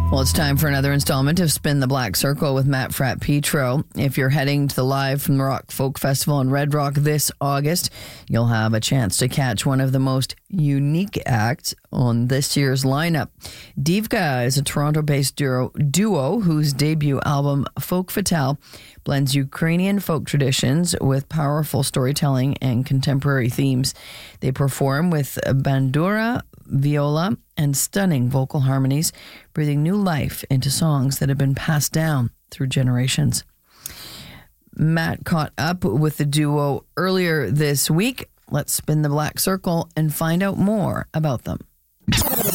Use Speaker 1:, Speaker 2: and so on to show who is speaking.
Speaker 1: Well, it's time for another installment of Spin the Black Circle with Matt Fratt Petro. If you're heading to the Live from the Rock Folk Festival in Red Rock this August, you'll have a chance to catch one of the most unique acts on this year's lineup. Divka is a Toronto-based duo whose debut album, Folk Fatale, blends Ukrainian folk traditions with powerful storytelling and contemporary themes. They perform with bandura, viola, and stunning vocal harmonies, breathing new life into songs that have been passed down through generations. Matt caught up with the duo earlier this week. Let's spin the black circle and find out more about them.